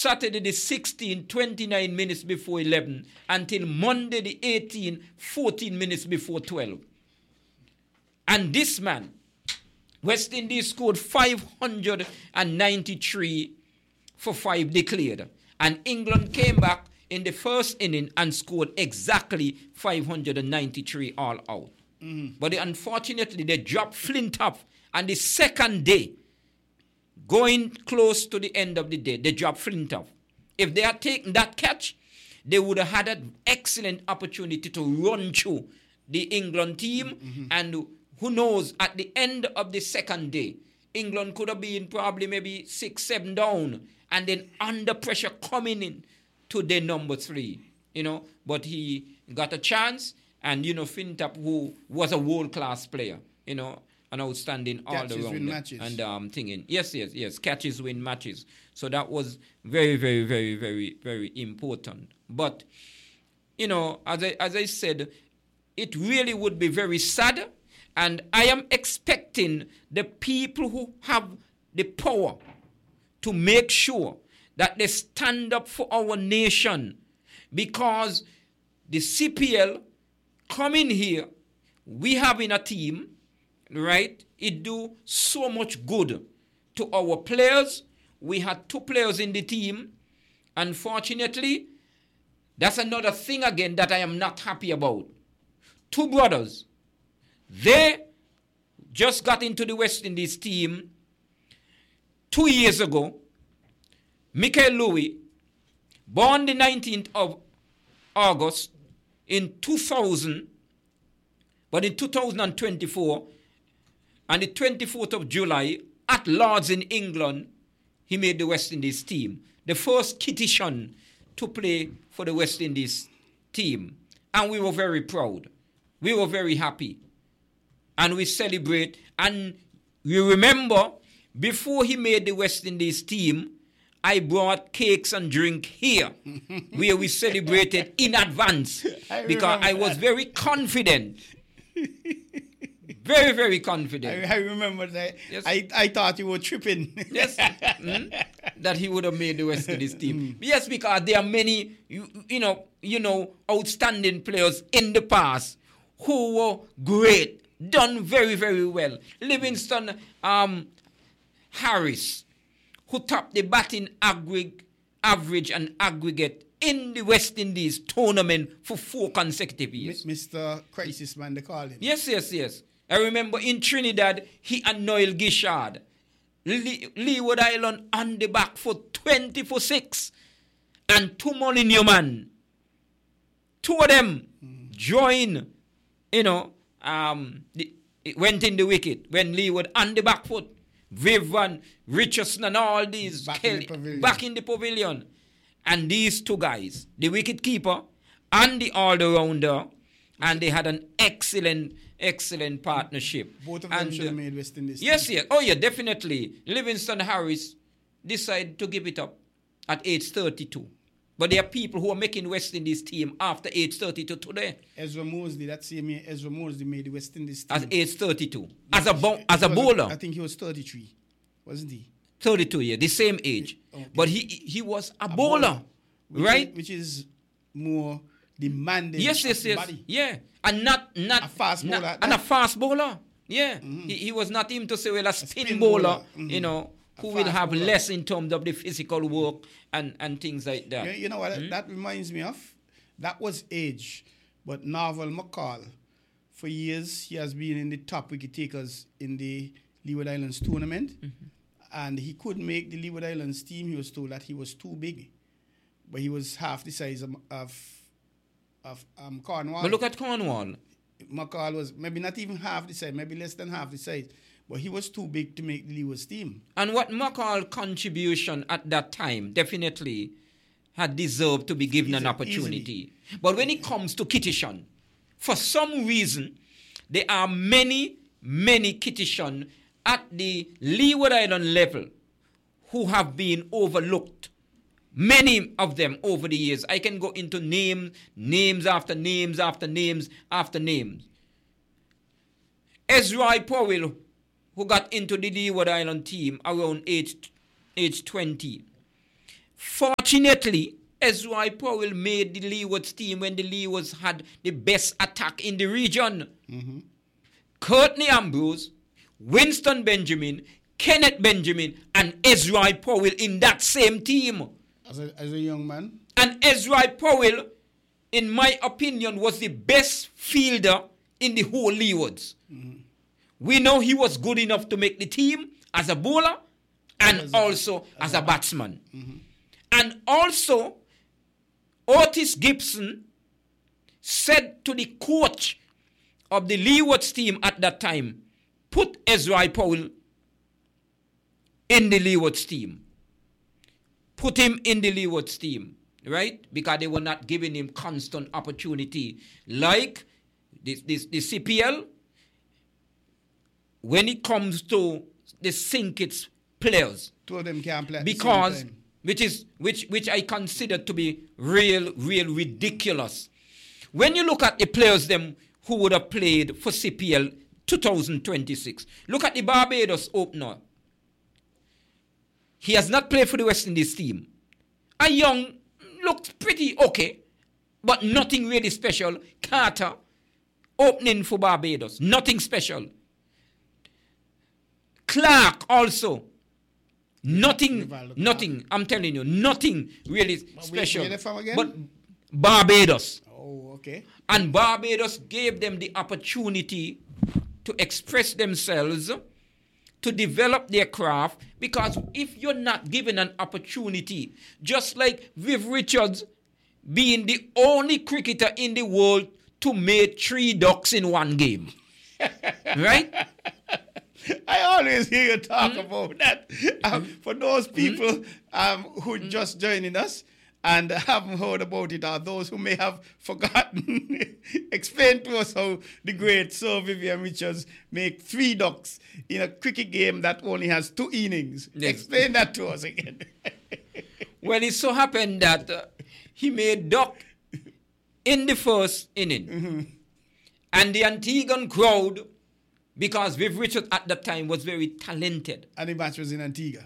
Saturday the 16th, 29 minutes before 11, until Monday the 18th, 14 minutes before 12. And this man, West Indies scored 593 for 5 declared. And England came back in the first inning and scored exactly 593 all out. But unfortunately, they dropped Flintoff. And the second day, going close to the end of the day, they dropped Flintoff. If they had taken that catch, they would have had an excellent opportunity to run through the England team. And who knows, at the end of the second day, England could have been probably maybe 6-7 down. And then under pressure coming in to the number 3. But he got a chance. And, Flintoff, who was a world-class player, an outstanding all-around. And thinking, yes, catches win matches. So that was very, very, very, very, very important. But, as I said, it really would be very sad. And I am expecting the people who have the power to make sure that they stand up for our nation. Because the CPL coming here, we having a team, right? It do so much good to our players. We had 2 players in the team. Unfortunately, that's another thing again that I am not happy about. 2 brothers. They just got into the West Indies team 2 years ago. Michael Louis, born the 19th of August in 2000, but in 2024, and the 24th of July, at Lords in England, he made the West Indies team. The first Kittitian to play for the West Indies team. And we were very proud. We were very happy. And we celebrate. And you remember, before he made the West Indies team, I brought cakes and drink here, where we celebrated in advance. Because I was very confident. Very, very confident. I remember that. Yes. I thought you were tripping. Yes. That he would have made the West Indies team. Yes, because there are many, outstanding players in the past who were great, done very, very well. Livingston Harris, who topped the batting average and aggregate in the West Indies tournament for 4 consecutive years. Mr. Crisis Man, they call him. Yes. I remember in Trinidad, he and Noel Gishard, Leeward Island on the back for 20 for 6. And 2 Molyneux man. 2 of them joined, went in the wicket when Leeward on the back foot. Vivian, Richardson and all these back in the pavilion. And these 2 guys, the wicket keeper and the all-rounder, and they had an excellent partnership. Both of them should have made West Indies. Yes. Oh, yeah, definitely. Livingston Harris decided to give it up at age 32. But there are people who are making West Indies team after age 32 today. Ezra Mosley, that same year, Ezra Mosley made the West Indies team. At age 32. As a bowler. I think he was 33, wasn't he? 32, yeah, the same age. Okay. But he was a bowler, right? Which is more demanding. Yes. Body. Yeah. And not a fast bowler. And a fast bowler. Yeah. He was not him to say, well, a spin bowler, who will have bowler. Less in terms of the physical work and things like that. You know what that reminds me of? That was age. But Narvel McCall, for years, he has been in the top wicket takers in the Leeward Islands tournament. And he couldn't make the Leeward Islands team. He was told that he was too big. But he was half the size of Cornwall. But look at Cornwall. McCall was maybe not even half the size, maybe less than half the size. But he was too big to make the Leeward's team. And what McCall's contribution at that time definitely had deserved to be given an opportunity. Easily. But when it comes to Kittitian, for some reason, there are many Kittitian at the Leeward Island level who have been overlooked. Many of them over the years. I can go into names after names after names after names. Ezra Powell, who got into the Leeward Island team around age 20. 40 Unfortunately, Ezra Powell made the Leewards team when the Leewards had the best attack in the region. Courtney Ambrose, Winston Benjamin, Kenneth Benjamin, and Ezra Powell in that same team. As a young man. And Ezra Powell, in my opinion, was the best fielder in the whole Leewards. We know he was good enough to make the team as a bowler and also as a batsman. And also, Otis Gibson said to the coach of the Leewards team at that time, put Ezra Powell in the Leewards team. Put him in the Leewards team, right? Because they were not giving him constant opportunity. Like the CPL, when it comes to the Sinkits players. Two of them can't play at because, the same time. which I consider to be real ridiculous. When you look at the players them who would have played for CPL 2026, look at the Barbados opener. He has not played for the West Indies team. A young, looked pretty okay, but nothing really special. Carter, opening for Barbados, nothing special. Clark also, nothing, I'm telling you, nothing really special. Where they from again? But Barbados. Oh, okay. And Barbados gave them the opportunity to express themselves, to develop their craft, because if you're not given an opportunity, just like Viv Richards being the only cricketer in the world to make 3 ducks in one game, right? I always hear you talk about that. For those people who just joining us and haven't heard about it, or those who may have forgotten, explain to us how the great Sir Vivian Richards make 3 ducks in a cricket game that only has 2 innings. Yes. Explain that to us again. Well, it so happened that he made duck in the first inning. And the Antiguan crowd, because Viv Richards at that time was very talented. And the match was in Antigua.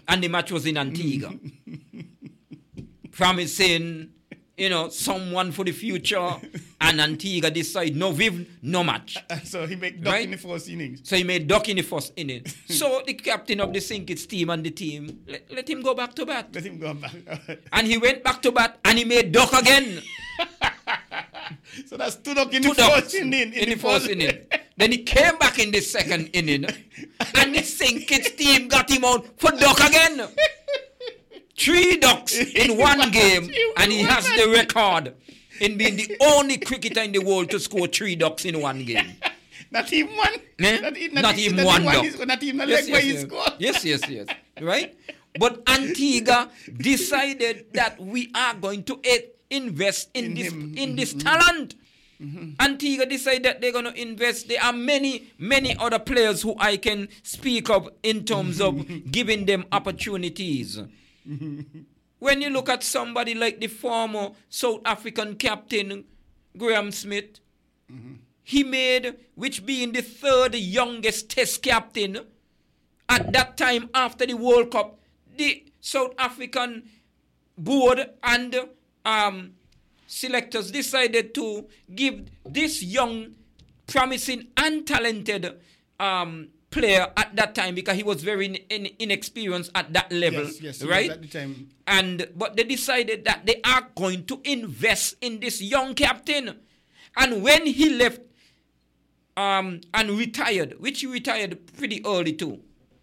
Promising, someone for the future. And Antigua decide, no Viv, no match. So he made duck in the first innings. So he made duck in the first inning. So the captain of the Sinkits team and the team, let him go back to bat. Let him go back. And he went back to bat and he made duck again. So that's 2 ducks in the first inning. In the first inning. Then he came back in the second inning. And the Sinkits team got him out for duck again. 3 ducks in one game. And he has the record in being the only cricketer in the world to score 3 ducks in one game. Not even one? Not even one duck. Not even a leg where he scored. Yes. Right? But Antigua decided that we are going to invest in this talent. Antigua decided that they're going to invest. There are many other players who I can speak of in terms of giving them opportunities. When you look at somebody like the former South African captain, Graham Smith, he made, which being the 3rd youngest test captain at that time after the World Cup, the South African board and selectors decided to give this young, promising and talented player at that time, because he was very inexperienced at that level, yes, right? At the time. But they decided that they are going to invest in this young captain. And when he left and retired, which he retired pretty early too,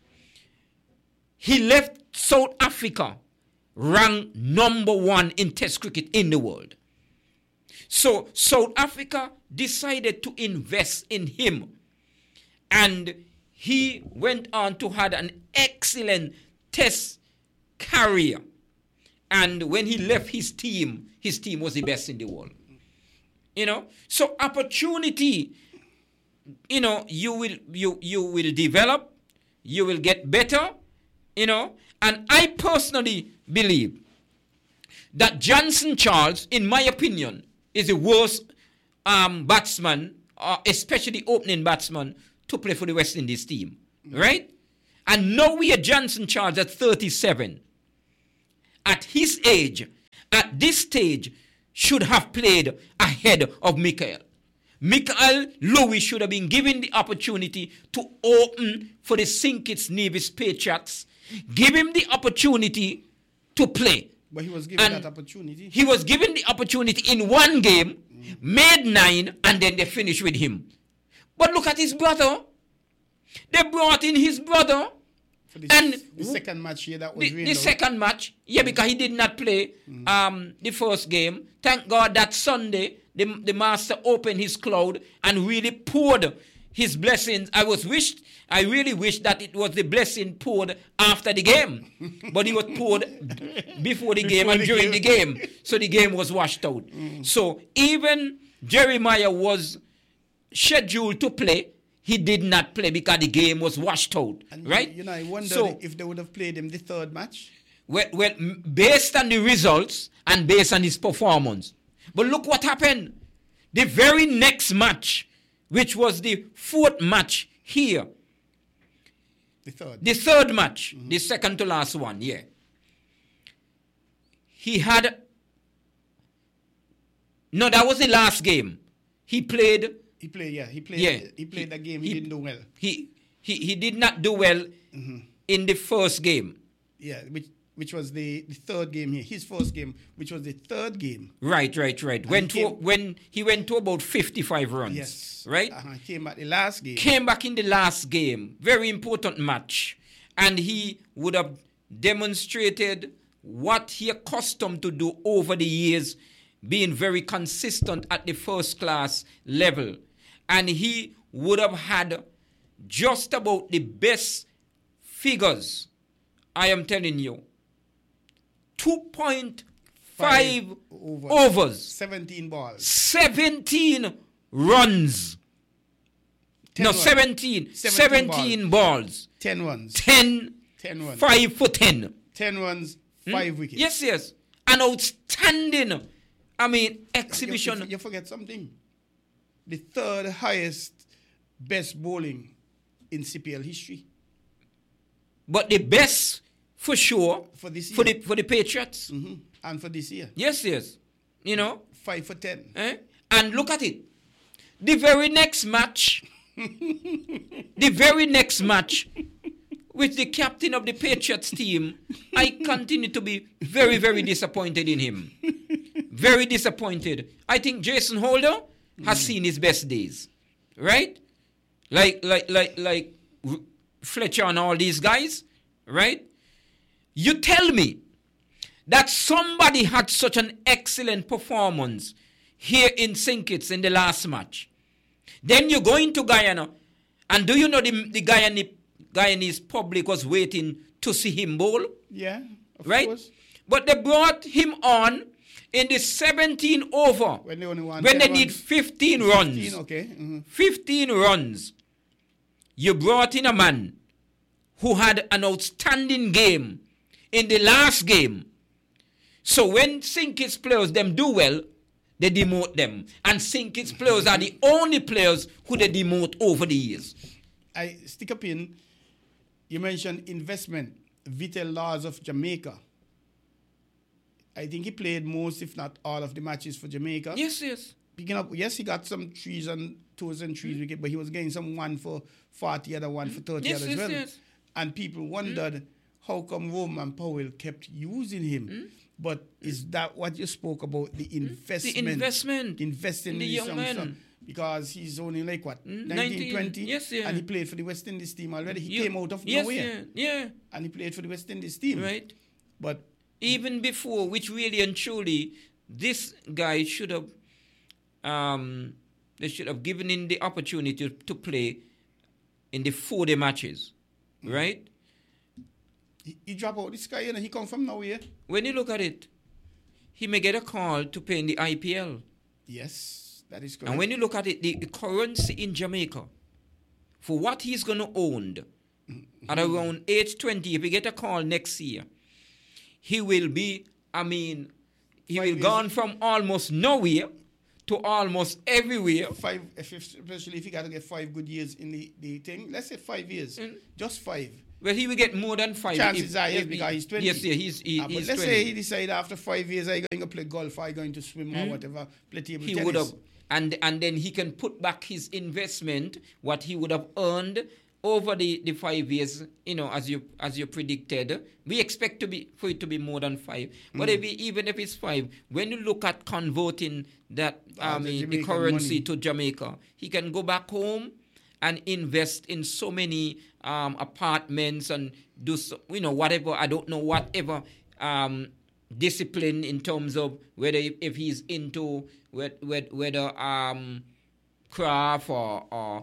he left South Africa ranked number 1 in Test cricket in the world. So South Africa decided to invest in him. And he went on to have an excellent Test career. And when he left his team was the best in the world. So opportunity, you will develop, you will get better, and I personally believe that Johnson Charles, in my opinion, is the worst batsman, especially opening batsman, to play for the West Indies team, right? And nowhere Johnson Charles at 37, at his age, at this stage should have played ahead of Michael. Michael Lewis should have been given the opportunity to open for the St. Kitts Nevis Patriots. Give him the opportunity to play. But he was given that opportunity. He was given the opportunity in one game, made 9, and then they finished with him. But look at his brother. They brought in his brother. For the second match here, that was the second match, because he did not play the first game. Thank God that Sunday, the master opened his cloud and really poured his blessings. I really wish that it was the blessing poured after the game. But it was poured before the game and during the game. So the game was washed out. So even Jeremiah was scheduled to play. He did not play because the game was washed out. And right? I wonder if they would have played him the third match. Well, based on the results and based on his performance. But look what happened. The very next match, which was the fourth match here. The third match, the second to last one, He had... No, that was the last game. He played... He played that game. He didn't do well. He did not do well in the first game. Yeah, which was the third game here. His first game, which was the third game. Right. When he went to about 55 runs. Yes. Right? Came back the last game. Came back in the last game. Very important match. And he would have demonstrated what he accustomed to do over the years, being very consistent at the first class level. And he would have had just about the best figures, I am telling you. 2.5 overs. 17 balls. 17 runs. 17 balls. 10 runs. 10 runs. 5 for 10. 10 runs, 5 wickets. Yes. An outstanding, exhibition. You forget something. The third highest best bowling in CPL history. But the best, for sure, for this year. For the Patriots. And for this year. Yes. 5 for 10. And look at it. The very next match, with the captain of the Patriots team, I continue to be very, very disappointed in him. Very disappointed. I think Jason Holder has seen his best days. Right? Like Fletcher and all these guys. Right? You tell me that somebody had such an excellent performance here in St. Kitts in the last match. Then you go into Guyana, and do you know the Guyanese public was waiting to see him bowl? Yeah, of course. But they brought him on in the 17 over when they only want when they need 15 runs. 15 runs. You brought in a man who had an outstanding game in the last game. So when St. Kitts players them do well, they demote them. And St. Kitts players are the only players who they demote over the years. I stick up in, you mentioned investment, Vital Laws of Jamaica. I think he played most, if not all, of the matches for Jamaica. Yes. Picking up, yes, he got some 2s and 3s wicket, but he was getting some 1 for 40, other 1 for 30 as well. Yes. And people wondered how come Roman Powell kept using him. But is that what you spoke about, the investment? The investment. Investing in the young man. Because he's only 19, 20. Yes, and he played for the West Indies team already. He came out of nowhere. Yeah. And he played for the West Indies team. Right. But even before, which really and truly, this guy should have, they should have given him the opportunity to play in the 4-day matches. Right? He drop out this guy and he come from nowhere. When you look at it, he may get a call to play in the IPL. Yes, that is correct. And when you look at it, the currency in Jamaica, for what he's going to own at around age 20, if he get a call next year, he will be, he will gone from almost nowhere to almost everywhere. Especially if you got to get 5 good years in the thing. Let's say 5 years. Just 5. Well, he will get more than 5. Chances are, yes, because he's 20. Yes, yeah, he's But 20. let's say he decide after 5 years, are you going to play golf, are you going to swim or whatever, play table He tennis? would have, and then he can put back his investment, what he would have earned over the 5 years, as you predicted. We expect for it to be more than 5. But even if it's 5, when you look at converting that the currency money to Jamaica, he can go back home and invest in so many apartments and do whatever, I don't know, whatever discipline in terms of whether if he's into whether craft or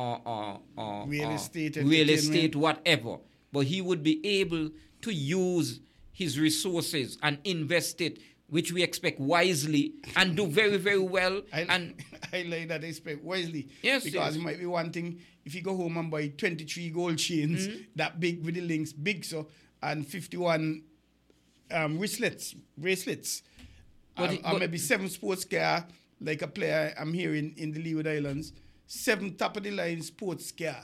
real estate, whatever. But he would be able to use his resources and invest it, which we expect wisely, and do very, very well. I like that, expect wisely. Yes, because it might be one thing if you go home and buy 23 gold chains, that big with the links, big so, and 51 bracelets, or maybe 7 sports car, like a player I'm hearing in the Leeward Islands, 7 top of the line sports car.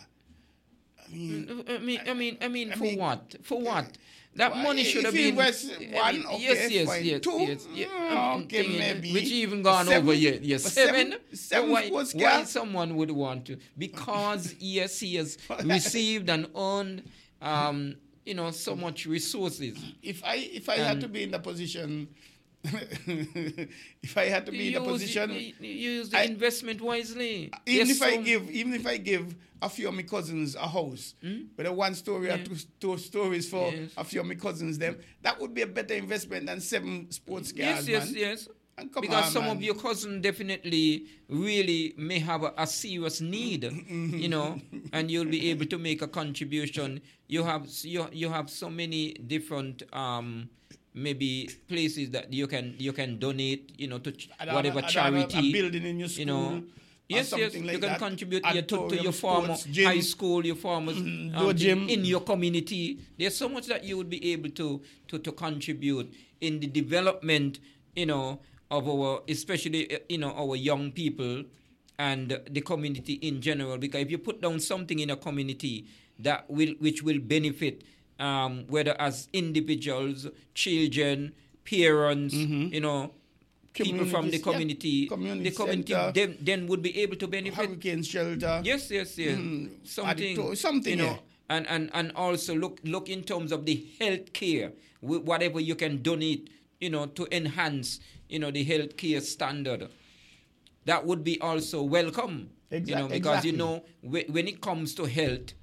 I mean, for what? For what? That money should have been. One, okay, yes. 2, okay, maybe. Which even gone 7, over yet. Yes, 7. Why someone would want to? Because yes, he has received and earned, so much resources. If I had to be in the position. If I had to be in the position, use the investment wisely. Even if I give a few of my cousins a house, whether 1 story or 2 stories for a few of my cousins, that would be a better investment than 7 sports cars. Yes. Because some of your cousins definitely really may have a serious need, and you'll be able to make a contribution. You have so many different maybe places that you can donate, to whatever charity. A building in your school. Yes, like you can that. contribute to your former high school, your former gym in your community. There's so much that you would be able to contribute in the development, of our, especially our young people and the community in general. Because if you put down something in a community which will benefit. Whether as individuals, children, parents, people from the community, the community then would be able to benefit. Hurricane shelter. Yes. Something. And also look in terms of the health care, whatever you can donate, to enhance, the health care standard. That would be also welcome. Because exactly. When it comes to health,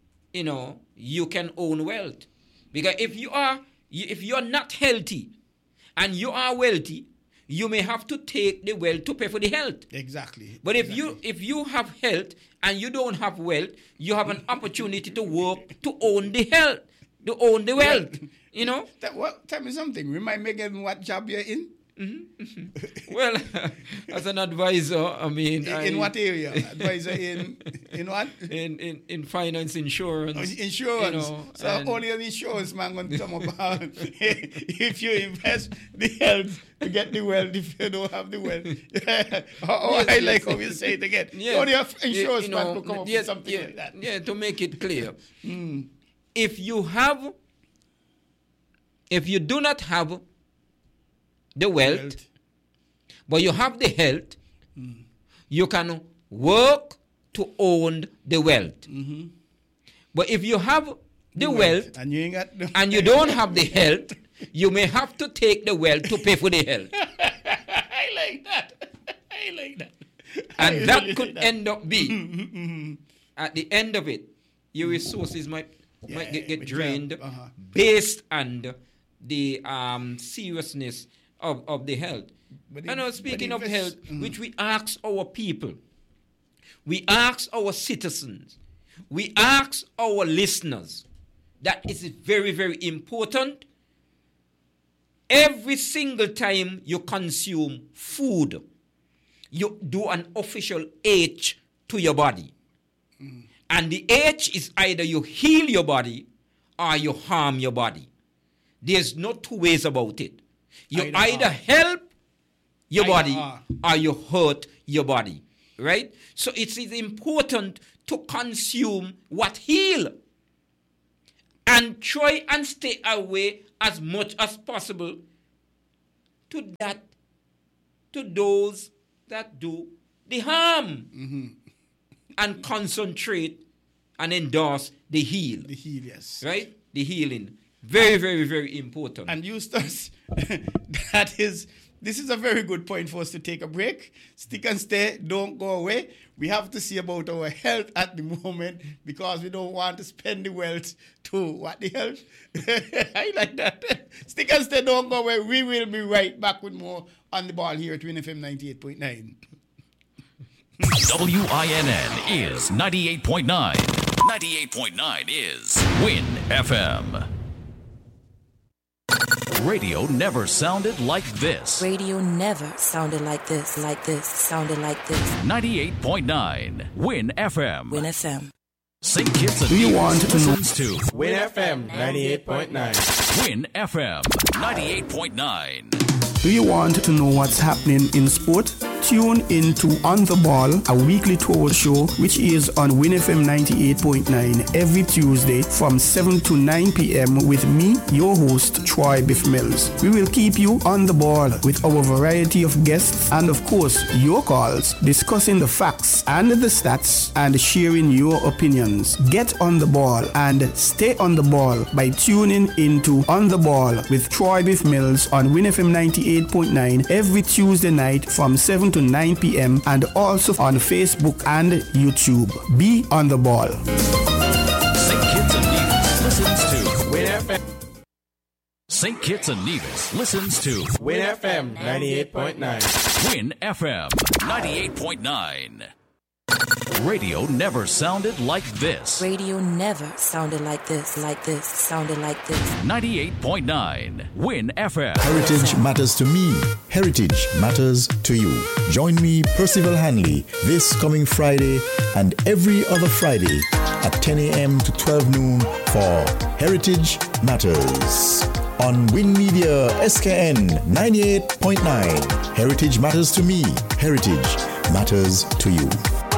you can own wealth. Because if you're not healthy and you are wealthy, you may have to take the wealth to pay for the health. Exactly. But if you have health and you don't have wealth, you have an opportunity to work to own the health, to own the wealth. Tell me something. Remind me again what job you're in. Well, as an advisor, I mean, in what area? Advisor in what? In finance, insurance. Insurance. So only an insurance man going to come about if you invest the health to get the wealth. If you don't have the wealth, I like how you say it again. Yeah. Only an insurance man to come up with something like that. Yeah, to make it clear, if you do not have the wealth, but you have the health, you can work to own the wealth. But if you have the wealth and you ain't got and you don't have the health, you may have to take the wealth to pay for the health. I like that. And that could end up being, at the end of it, your resources might get drained based on the seriousness of the health. Speaking of health, which we ask our people, we ask our citizens, we ask our listeners, that is very, very important. Every single time you consume food, you do an official H to your body. And the H is either you heal your body or you harm your body. There's no 2 ways about it. You either help your body or you hurt your body, right? So it is important to consume what heal. and try and stay away as much as possible to those that do the harm, and concentrate and endorse the heal. The heal, yes. Right? The healing. Very, very, very important. And Eustace, this is a very good point for us to take a break. Stick and stay, don't go away. We have to see about our health at the moment because we don't want to spend the wealth to what the health? I like that. Stick and stay, don't go away. We will be right back with more On the Ball here at Win FM 98.9. WINN is 98.9. 98.9 is Win FM. Radio never sounded like this. Radio never sounded like this, sounded like this. 98.9 Win FM. Win FM. St. Kitts and Do you Nevis want to listens to Win FM 98.9. Win FM 98.9. Do you want to know what's happening in sport? Tune in to On the Ball, a weekly tour show which is on Win FM 98.9 every Tuesday from 7 to 9 p.m. with me, your host, Troy Biff Mills. We will keep you on the ball with our variety of guests and, of course, your calls, discussing the facts and the stats and sharing your opinions. Get on the ball and stay on the ball by tuning into On the Ball with Troy Biff Mills on Win FM 98.9 every Tuesday night from 7 to 9 p.m. and also on Facebook and YouTube. Be on the ball. St. Kitts and Nevis listens to Win FM. St. Kitts and Nevis listens to Win FM 98.9. Win FM 98.9. Radio never sounded like this. Radio never sounded like this, sounded like this. 98.9 Win FM. Heritage matters to me. Heritage matters to you. Join me, Percival Hanley, this coming Friday and every other Friday at 10 a.m. to 12 noon for Heritage Matters on Win Media SKN 98.9. Heritage matters to me. Heritage matters to you.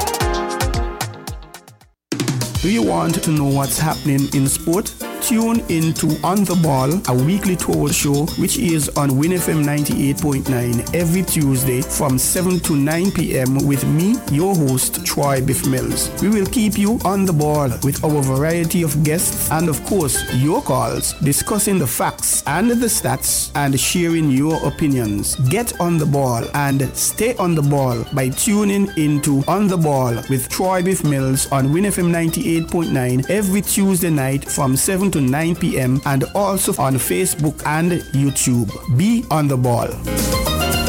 Do you want to know what's happening in sport? Tune in to On the Ball, a weekly tour show which is on Win FM 98.9 every Tuesday from 7 to 9 p.m. with me, your host, Troy Biff Mills. We will keep you on the ball with our variety of guests and, of course, your calls, discussing the facts and the stats and sharing your opinions. Get on the ball and stay on the ball by tuning into On the Ball with Troy Biff Mills on Win FM 98.9 every Tuesday night from 7 to 9 p.m. and also on Facebook and YouTube. Be on the ball.